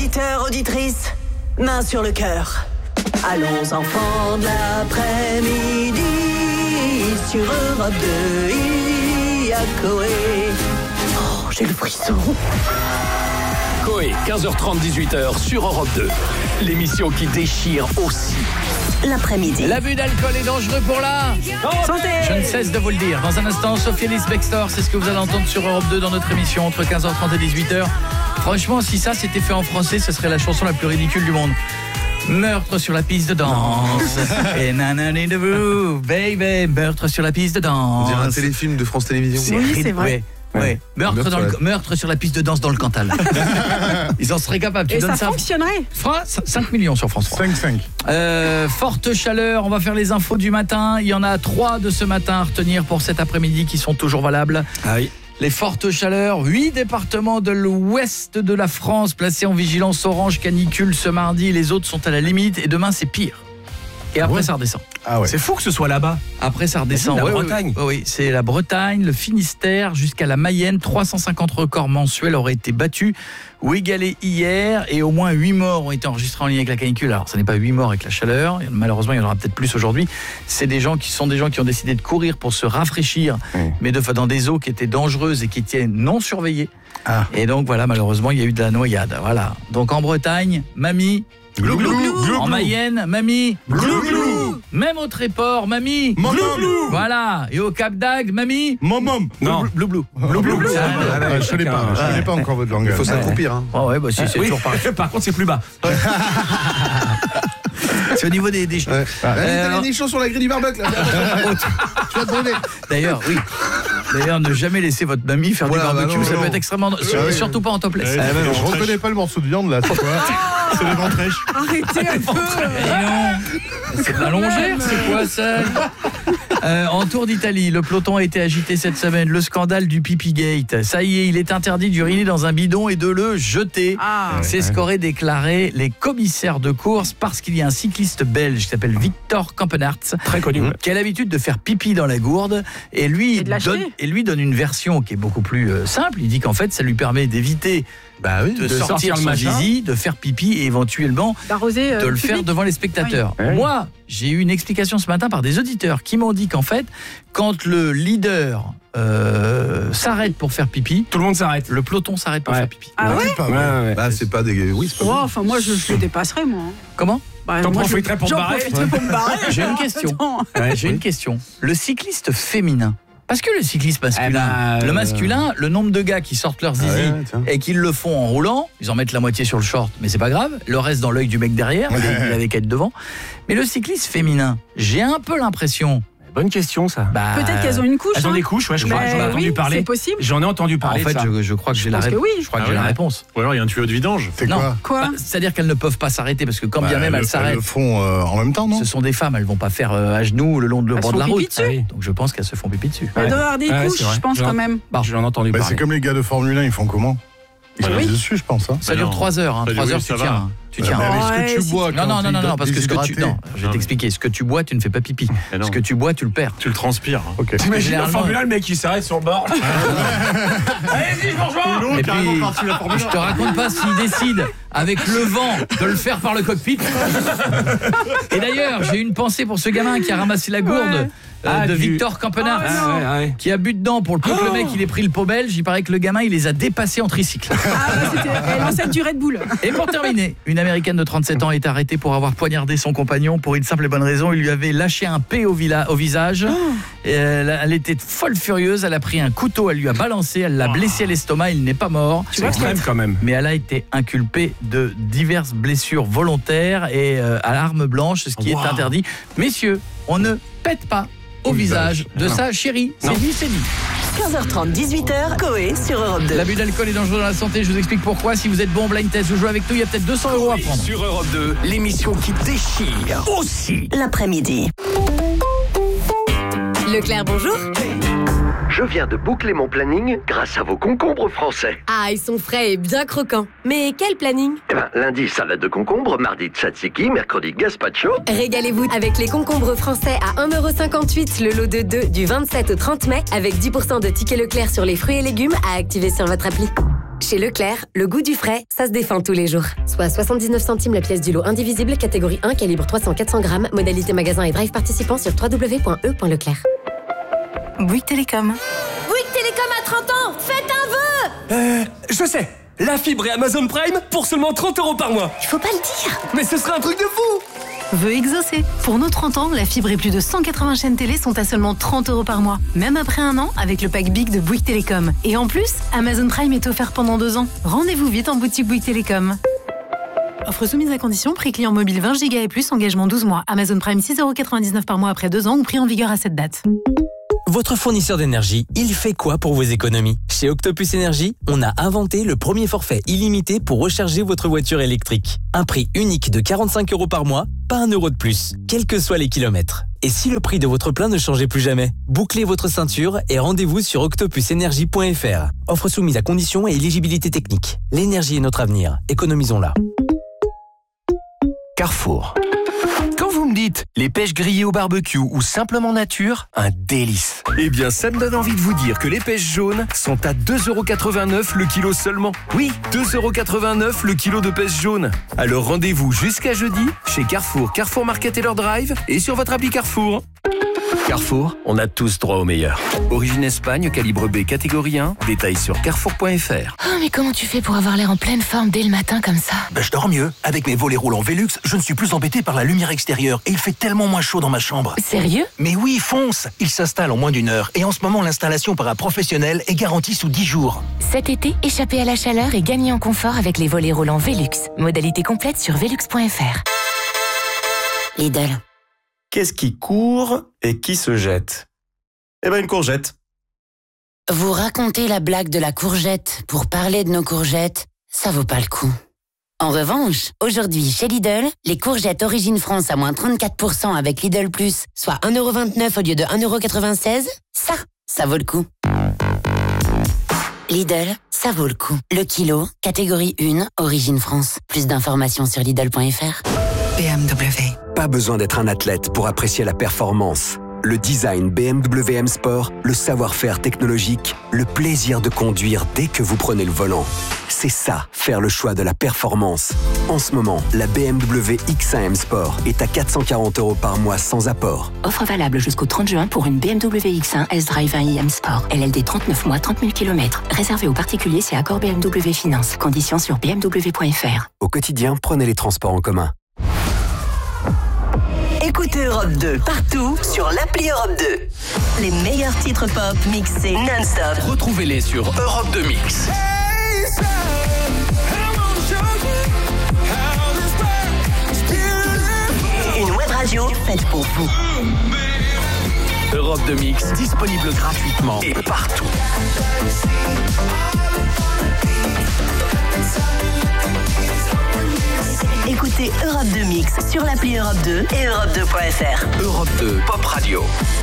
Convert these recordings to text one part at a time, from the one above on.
Auditeurs, auditrices, main sur le cœur. Allons enfants de l'après-midi, sur Europe 2, il y a Coé. Oh, j'ai le frisson. Coé, 15h30, 18h sur Europe 2. L'émission qui déchire aussi. L'après-midi. L'abus d'alcool est dangereux pour la santé. Je ne cesse de vous le dire. Dans un instant, Sophie Ellis Bextor, c'est ce que vous allez entendre sur Europe 2 dans notre émission entre 15h30 et 18h. Franchement, si ça s'était fait en français, ce serait la chanson la plus ridicule du monde. Meurtre sur la piste de danse. Et nanani de vous, baby. Meurtre sur la piste de danse. On dirait un téléfilm de France Télévisions. Oui, c'est vrai. Ouais. Meurtre sur la piste de danse dans le Cantal. Ils en seraient capables. Tu Et donnes ça fonctionnerait. 5 millions sur France 3. 5. Forte chaleur, on va faire les infos du matin. Il y en a 3 de ce matin à retenir pour cet après-midi qui sont toujours valables. Ah oui. Les fortes chaleurs, 8 départements de l'ouest de la France placés en vigilance orange canicule ce mardi. Les autres sont à la limite et demain c'est pire. Et après ça redescend. Ah ouais. C'est fou que ce soit là-bas. Après ça redescend. C'est la Ouais, Bretagne. Oui, c'est la Bretagne, le Finistère jusqu'à la Mayenne. 350 records mensuels auraient été battus ou égalés hier et au moins 8 morts ont été enregistrés en lien avec la canicule. Alors ce n'est pas 8 morts avec la chaleur, malheureusement il y en aura peut-être plus aujourd'hui. C'est des gens qui ont décidé de courir pour se rafraîchir, mais dans des eaux qui étaient dangereuses et qui étaient non surveillées. Et donc voilà, malheureusement il y a eu de la noyade. Voilà. Donc en Bretagne, mamie Glou, glou, glou, glou. en Mayenne, mamie Glou, glou. Même au Tréport, mamie Glou, glou. Voilà. Et au Cap d'Agde, mamie Mom. Non. Blou blou. Blou, blou. Je connais pas encore votre langage. Il faut s'accroupir. Hein. Oh ouais, bah si, c'est toujours pareil. Par contre, c'est plus bas. C'est au niveau des Ouais. T'as des nichons sur la grille du barbecue là. Tu vas te brûler. D'ailleurs, oui. D'ailleurs, ne jamais laisser votre mamie faire Voilà, du barbecue, bah non, ça non. peut être extrêmement... Surtout pas en topless. Je reconnais pas le morceau de viande là, c'est quoi? C'est les ventrèches. Arrêtez un peu. C'est de la longère, c'est quoi ça? En Tour d'Italie, le peloton a été agité cette semaine. Le scandale du Pipigate. Ça y est, il est interdit d'uriner dans un bidon et de le jeter. C'est ce qu'auraient déclaré les commissaires de course parce qu'il y a un cycliste belge qui s'appelle Victor Kampenaerts, Très connu. qui a l'habitude de faire pipi dans la gourde et lui donne une version qui est beaucoup plus simple. Il dit qu'en fait, ça lui permet d'éviter de sortir le son machin. zizi, de faire pipi et éventuellement D'arroser de le faire devant les spectateurs. Oui. Moi, j'ai eu une explication ce matin par des auditeurs qui m'ont dit qu'en fait, quand le leader s'arrête pour faire pipi, Tout le monde s'arrête. le peloton s'arrête pour faire pipi. Ah ouais. C'est pas vrai. Ouais. Bah c'est pas des. Oui, c'est pas Ouais, vrai. enfin moi je le dépasserai moi. Comment? Bah, T'en moi, profiterais pour te j'en barrer. profiterais pour me barrer. J'ai une question. Attends. J'ai une question. Le cycliste féminin, parce que le cycliste masculin, le masculin, le nombre de gars qui sortent leur zizi tiens. et qui le font en roulant, ils en mettent la moitié sur le short, mais c'est pas grave, le reste dans l'œil du mec derrière, il avait qu'à être devant. Mais le cycliste féminin, j'ai un peu l'impression... Bonne question, ça. Peut-être qu'elles ont une couche. Elles ont des couches, ouais, je crois. J'en ai entendu parler. C'est possible. J'en ai entendu parler. En fait, de ça. je crois que j'ai la pense que réponse. oui. Je crois que j'ai la réponse. Ou alors il y a un tuyau de vidange. C'est Non. quoi? Quoi? C'est-à-dire qu'elles ne peuvent pas s'arrêter parce que quand bien même elles Elles s'arrêtent, le font en même temps, non? ce sont des femmes, elles vont pas faire à genoux le long de le Elles bord se de la font route. pipi dessus. Ah oui. Donc je pense qu'elles se font pipi dessus. Elle doit avoir des Ouais, couches, c'est vrai. je pense quand même. J'en ai entendu Bah, parler. c'est comme les gars de Formule 1, ils font comment? Ils Bah, sont oui. dessus, je pense. Hein. Ça dure non. 3 heures. 3 heures, ça tu va. tiens. Tu tiens. Mais ce que Ouais, tu si bois Non, non, parce que ce que tu... déshydraté. Non, je vais Non. t'expliquer. Ce que tu bois, tu ne fais pas pipi. Mais non. Ce que tu bois, tu le perds. Tu le transpires. Hein. Ok. T'imagines en Généralement- Formule 1, le mec qui s'arrête sur le bord. Allez-y, je vous rejoins. Et puis, je te raconte pas s'il décide, avec le vent, de le faire par le cockpit. Et d'ailleurs, j'ai une pensée pour ce gamin qui a ramassé la gourde de Victor Kampenaerts, qui a bu dedans pour le peu que le mec il ait pris le pot belge. Il paraît que le gamin il les a dépassés en tricycle. C'était l'ancêtre du Red Bull. Et pour terminer, une américaine de 37 ans est arrêtée pour avoir poignardé son compagnon pour une simple et bonne raison. Il lui avait lâché un P au visage. Et elle était folle furieuse. Elle a pris un couteau, elle lui a balancé, elle l'a blessé à l'estomac. Il n'est pas mort. C'est extrême quand même. Mais elle a été inculpée de diverses blessures volontaires et à l'arme blanche, ce qui est interdit. Messieurs, on ne pète pas au visage de sa chérie. C'est dit, c'est dit. 15h30, 18h, Coé sur Europe 2. L'abus d'alcool est dangereux dans la santé, je vous explique pourquoi. Si vous êtes bon blind test, vous jouez avec nous, il y a peut-être 200 € à prendre. Sur Europe 2, l'émission qui déchire aussi. L'après-midi. Leclerc, bonjour. Je viens de boucler mon planning grâce à vos concombres français. Ah, ils sont frais et bien croquants. Mais quel planning? Eh ben, lundi, salade de concombre, mardi, tzatziki, mercredi, gazpacho. Régalez-vous avec les concombres français à 1,58 € le lot de 2 du 27 au 30 mai avec 10% de tickets Leclerc sur les fruits et légumes à activer sur votre appli. Chez Leclerc, le goût du frais, ça se défend tous les jours. Soit 79 centimes la pièce du lot indivisible, catégorie 1, calibre 300-400 grammes, modalité magasin et drive participant sur www.e.leclerc. Bouygues Télécom. Bouygues Télécom à 30 ans, faites un vœu! Je sais. La fibre et Amazon Prime pour seulement 30 € par mois. Il faut pas le dire. Mais ce serait un truc de fou. Vœu exaucé. Pour nos 30 ans, la fibre et plus de 180 chaînes télé sont à seulement 30 € par mois. Même après un an, avec le pack Big de Bouygues Télécom. Et en plus, Amazon Prime est offert pendant 2 ans. Rendez-vous vite en boutique Bouygues Télécom. Offre soumise à condition, prix client mobile 20 Go et plus, engagement 12 mois. Amazon Prime 6,99 € par mois après 2 ans ou prix en vigueur à cette date. Votre fournisseur d'énergie, il fait quoi pour vos économies? Chez Octopus Énergie, on a inventé le premier forfait illimité pour recharger votre voiture électrique. Un prix unique de 45 € par mois, pas 1 € de plus, quels que soient les kilomètres. Et si le prix de votre plein ne changeait plus jamais? Bouclez votre ceinture et rendez-vous sur octopusenergie.fr. Offre soumise à conditions et éligibilité technique. L'énergie est notre avenir, économisons-la. Carrefour. Quand vous me dites les pêches grillées au barbecue ou simplement nature, un délice. Eh bien, ça me donne envie de vous dire que les pêches jaunes sont à 2,89 € le kilo seulement. Oui, 2,89 € le kilo de pêche jaune. Alors rendez-vous jusqu'à jeudi chez Carrefour, Carrefour Market et leur drive et sur votre appli Carrefour. Carrefour, on a tous droit au meilleur. Origine Espagne, calibre B, catégorie 1. Détails sur carrefour.fr. Oh, mais comment tu fais pour avoir l'air en pleine forme dès le matin comme ça? Je dors mieux. Avec mes volets roulants Velux, je ne suis plus embêté par la lumière extérieure et il fait tellement moins chaud dans ma chambre. Sérieux? Mais oui, fonce! Il s'installe en moins d'1 heure et en ce moment, l'installation par un professionnel est garantie sous 10 jours. Cet été, échappez à la chaleur et gagnez en confort avec les volets roulants Velux. Modalité complète sur velux.fr. Lidl. Qu'est-ce qui court et qui se jette? Eh ben, une courgette. Vous racontez la blague de la courgette pour parler de nos courgettes, ça vaut pas le coup. En revanche, aujourd'hui, chez Lidl, les courgettes Origine France à moins 34% avec Lidl Plus, soit 1,29 € au lieu de 1,96 €, ça vaut le coup. Lidl, ça vaut le coup. Le kilo, catégorie 1, Origine France. Plus d'informations sur Lidl.fr. BMW. Pas besoin d'être un athlète pour apprécier la performance. Le design BMW M Sport, le savoir-faire technologique, le plaisir de conduire dès que vous prenez le volant. C'est ça, faire le choix de la performance. En ce moment, la BMW X1 M Sport est à 440 € par mois sans apport. Offre valable jusqu'au 30 juin pour une BMW X1 S-Drive 1i M Sport. LLD 39 mois, 30 000 km. Réservé aux particuliers, c'est accord BMW Finance. Conditions sur bmw.fr. Au quotidien, prenez les transports en commun. Écoutez Europe 2 partout sur l'appli Europe 2. Les meilleurs titres pop mixés non-stop. Retrouvez-les sur Europe 2 Mix. Une web radio faite pour vous. Europe 2 Mix, disponible gratuitement et partout. Écoutez Europe 2 Mix sur l'appli Europe 2 et Europe2.fr. Europe 2 Pop Radio.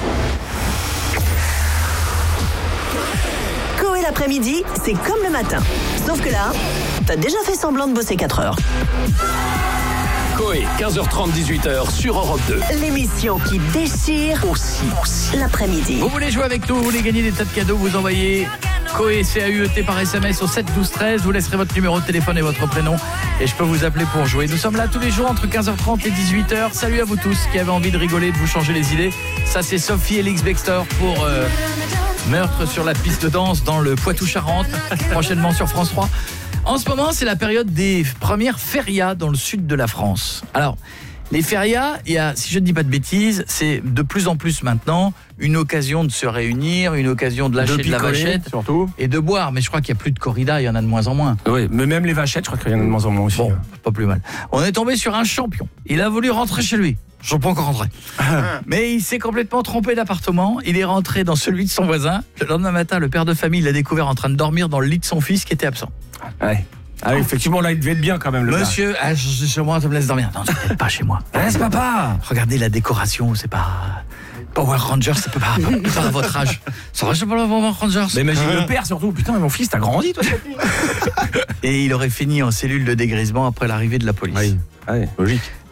Coé l'après-midi, c'est comme le matin. Sauf que là, t'as déjà fait semblant de bosser 4 heures. Coé, 15h30, 18h sur Europe 2. L'émission qui déchire aussi l'après-midi. Vous voulez jouer avec nous, vous voulez gagner des tas de cadeaux, vous envoyez Coé, CAUET par SMS au 7 12 13. Vous laisserez votre numéro de téléphone et votre prénom et je peux vous appeler pour jouer. Nous sommes là tous les jours entre 15h30 et 18h. Salut à vous tous qui avez envie de rigoler, de vous changer les idées. Ça c'est Sophie Elix Bextor pour Meurtre sur la piste de danse dans le Poitou-Charentes, prochainement sur France 3. En ce moment, c'est la période des premières férias dans le sud de la France. Alors, les férias, il y a, si je ne dis pas de bêtises, c'est de plus en plus maintenant une occasion de se réunir, une occasion de lâcher de la vachette surtout et de boire. Mais je crois qu'il n'y a plus de corrida, il y en a de moins en moins. Oui, mais même les vachettes, je crois qu'il y en a de moins en moins aussi. Bon, pas plus mal. On est tombé sur un champion. Il a voulu rentrer chez lui. Je ne suis pas encore rentré. Mais il s'est complètement trompé d'appartement. Il est rentré dans celui de son voisin. Le lendemain matin, le père de famille l'a découvert en train de dormir dans le lit de son fils qui était absent. Ouais. Ah oui, effectivement, là, il devait être bien quand même, le Monsieur, je suis chez moi, ça me laisse dormir. Non, c'est pas chez moi. Laisse papa. Regardez la décoration, c'est pas... Power Rangers, ça peut pas à votre âge. Ça va, je sais pas, Power Rangers. Mais imagine le père surtout. Putain, mon fils, t'as grandi, toi. Et il aurait fini en cellule de dégrisement après l'arrivée de la police. Oui, logique.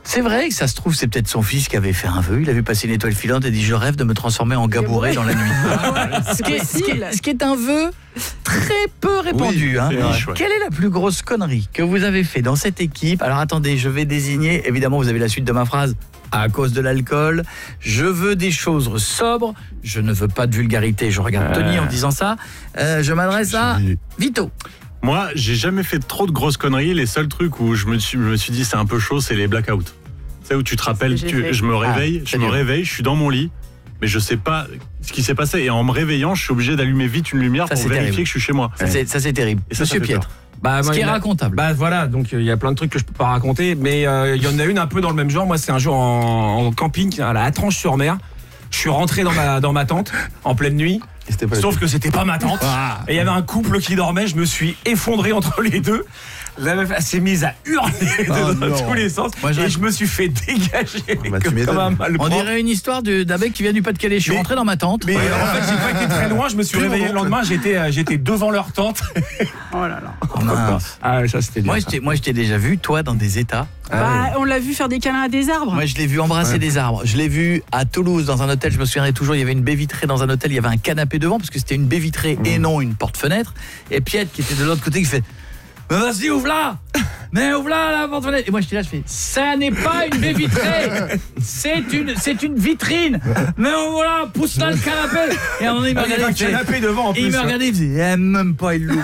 C'est vrai que ça se trouve, c'est peut-être son fils qui avait fait un vœu. Il a vu passer une étoile filante et dit je rêve de me transformer en gabouré dans la nuit. Ce qui est un vœu très peu répandu. Oui, Quelle est la plus grosse connerie que vous avez fait dans cette équipe? Alors attendez, je vais désigner, évidemment vous avez la suite de ma phrase. À cause de l'alcool, je veux des choses sobres, je ne veux pas de vulgarité. Je regarde Tony en disant ça. Je m'adresse à Vito. Moi, j'ai jamais fait trop de grosses conneries. Les seuls trucs où je me suis dit c'est un peu chaud, c'est les blackouts. Tu sais, où tu te rappelles, je me réveille, je suis dans mon lit, mais je sais pas ce qui s'est passé. Et en me réveillant, je suis obligé d'allumer vite une lumière pour vérifier que je suis chez moi. Ça, c'est terrible. Et ça, Monsieur fait Pietre. Ce qui est racontable. Voilà, donc il y a plein de trucs que je peux pas raconter, mais il y en a une un peu dans le même genre. Moi, c'est un jour en camping à la Hatranche-sur-Mer. Je suis rentré dans ma tente en pleine nuit. Sauf que c'était pas ma tante. Et il y avait un couple qui dormait. Je me suis effondré entre les deux. La meuf s'est mise à hurler dans tous les sens. Et je me suis fait dégager comme un malpropre. On dirait une histoire d'un mec qui vient du Pas-de-Calais. Je suis rentré dans ma tente. Mais en fait, j'ai pas été très loin. Je me suis réveillé le lendemain. J'étais devant leur tente. Oh là là. Ça c'était bien. Moi, je t'ai déjà vu, toi, dans des états. On l'a vu faire des câlins à des arbres. Moi, je l'ai vu embrasser des arbres. Je l'ai vu à Toulouse, dans un hôtel. Je me souviendrai toujours, il y avait une baie vitrée dans un hôtel. Il y avait un canapé devant, parce que c'était une baie vitrée et non une porte-fenêtre. Et Piette, qui était de l'autre côté, qui fait... Mais vas-y, ouvre-la! Mais ouvre-la, la porte-fenêtre! Et moi, j'étais là, je fais, ça n'est pas une baie vitrée! C'est une vitrine! Mais ouvre-la, pousse-la le canapé! Et à un moment, il me regardait, un canapé devant, en plus. Il me regardait, il faisait, même pas, il l'ouvre.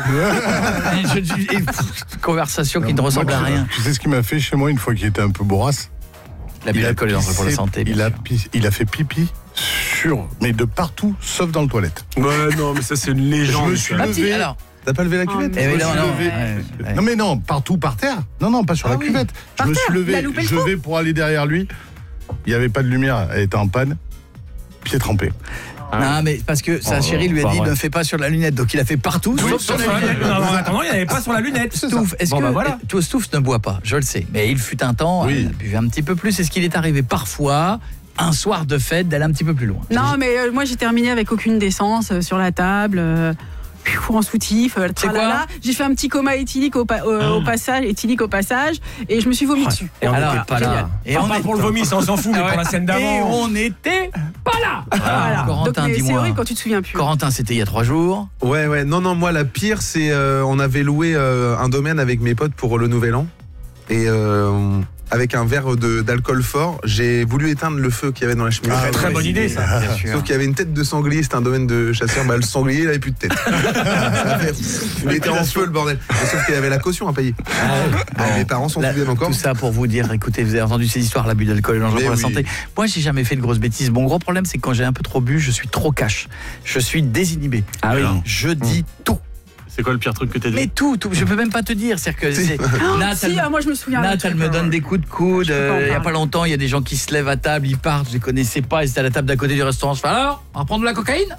Conversation qui ne ressemble à rien. Tu sais ce qu'il m'a fait chez moi une fois qu'il était un peu bourrasse? L'abus d'alcool est dangereux pour la santé. Il a fait pipi mais de partout, sauf dans le toilette. Ouais, non, mais ça, c'est une légende. Je me suis levé. Alors, t'as pas levé la cuvette? Non mais non, partout par terre. Non, pas sur la cuvette. Je me suis levé, je vais pour aller derrière lui. Il n'y avait pas de lumière, elle était en panne. Pied trempé. Non, mais parce que sa chérie lui a dit ne fais pas sur la lunette, donc il a fait partout sauf sur la lunette. En attendant, il n'y avait pas sur la lunette. Stouff, est-ce que toi, Stouff ne boit pas? Je le sais, mais il fut un temps, il buvait un petit peu plus. Est-ce qu'il est arrivé parfois, un soir de fête, d'aller un petit peu plus loin? Non, mais moi j'ai terminé avec aucune décence sur la table. En soutif, j'ai fait un petit coma éthylique au passage, et je me suis vomi dessus. Et on n'était pas là. Et on pas pour le vomi, ça on s'en fout, mais pour la scène d'avant. Et on n'était pas là. Voilà. Corentin, donc, dis-moi. c'est horrible quand tu te souviens plus. Corentin, c'était il y a 3 jours. Ouais. Non, moi la pire, c'est on avait loué un domaine avec mes potes pour le Nouvel An, et avec un verre d'alcool fort, j'ai voulu éteindre le feu qu'il y avait dans la cheminée. Très bonne idée, ça. Sauf qu'il y avait une tête de sanglier, c'était un domaine de chasseur. Le sanglier, il avait plus de tête. Il était en feu, le bordel. Sauf qu'il y avait la caution à payer. Mes parents s'en souviennent encore. Tout ça pour vous dire, écoutez, vous avez entendu ces histoires, l'abus d'alcool est dangereux pour la santé. Moi, j'ai jamais fait de grosses bêtises. Mon gros problème, c'est que quand j'ai un peu trop bu, je suis trop cash. Je suis désinhibé. Je dis tout. C'est quoi le pire truc que t'as dit? Mais tout, je peux même pas te dire. C'est-à-dire que moi je me souviens. Nat, elle me donne des coups de coude. Il y a pas longtemps, il y a des gens qui se lèvent à table, ils partent, je les connaissais pas, ils étaient à la table d'à côté du restaurant. Je fais alors, on va prendre de la cocaïne?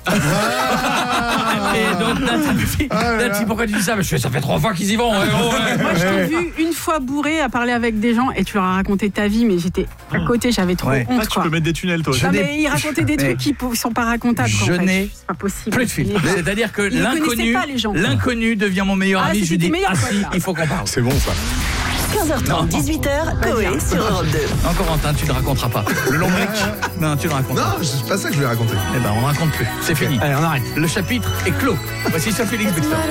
Et donc Nat, pourquoi tu dis ça? Ça fait 3 fois qu'ils y vont. Moi je t'ai vu une fois bourré à parler avec des gens et tu leur as raconté ta vie, mais j'étais à côté, j'avais trop honte. Tu peux mettre des tunnels, toi. Mais ils racontaient des trucs qui sont pas racontables. Je n'ai pas possible. Plus de filtre. C'est-à-dire que l'inconnu devient mon meilleur ami. Je lui dis il faut qu'on parle. C'est bon ça. 15h30, 18h, Coé sur Europe 2. Non, Corentin, tu ne raconteras pas. Le long break? Non, tu le racontes. Non, c'est pas ça que je vais raconter. Eh ben, on ne raconte plus. C'est fini. Allez, on arrête. Le chapitre est clos. Voici Sophie Félix Buxton.